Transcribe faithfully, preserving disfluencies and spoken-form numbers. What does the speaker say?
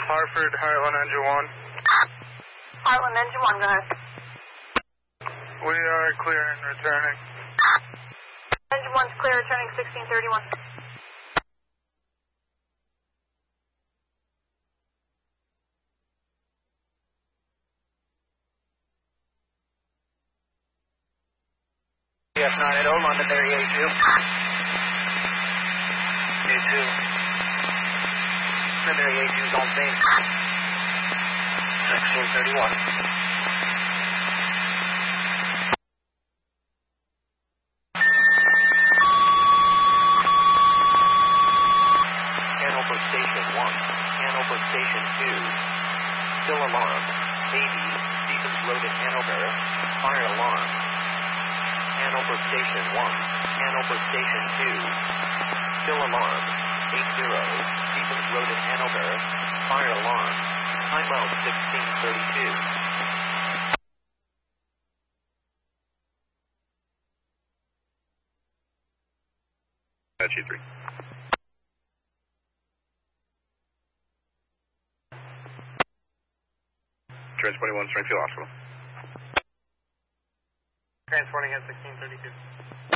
Hartford, Heartland Engine one. Heartland Engine one, go ahead. We are clear and returning. Engine one's clear, returning sixteen thirty-one. Yes, nine at London, there, A two. A two. There, A two's on scene. sixteen thirty-one. Hanover Station one. Hanover Station two. Still alarmed. eighty. Stevens Road in Hanover. Fire alarm. Hanover Station one, Hanover Station two, still alarm, eighty, Stevens Road in Hanover, fire alarm, time out sixteen thirty-two. Apache three. Transporting one, Springfield Hospital. Transporting at sixteen thirty-two.